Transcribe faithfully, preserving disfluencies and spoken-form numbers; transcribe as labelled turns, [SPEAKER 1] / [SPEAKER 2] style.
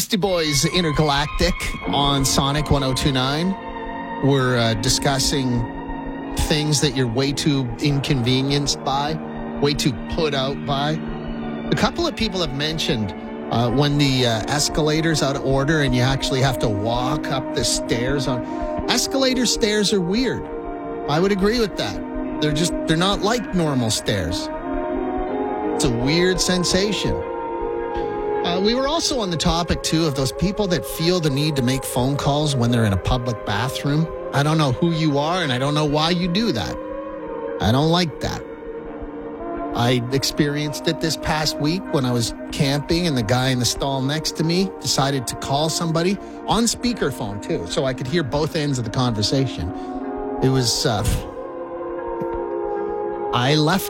[SPEAKER 1] Beastie Boys Intergalactic on Sonic one oh two point nine. We're uh, discussing things that you're way too inconvenienced by, way too put out by. A couple of people have mentioned uh, when the uh, escalator's out of order and you actually have to walk up the stairs. On escalator stairs are weird. I would agree with that. They're just, they're not like normal stairs. It's a weird sensation. Uh, we were also on the topic, too, of those people that feel the need to make phone calls when they're in a public bathroom. I don't know who you are, and I don't know why you do that. I don't like that. I experienced it this past week when I was camping, and the guy in the stall next to me decided to call somebody on speakerphone, too, so I could hear both ends of the conversation. It was, uh, I left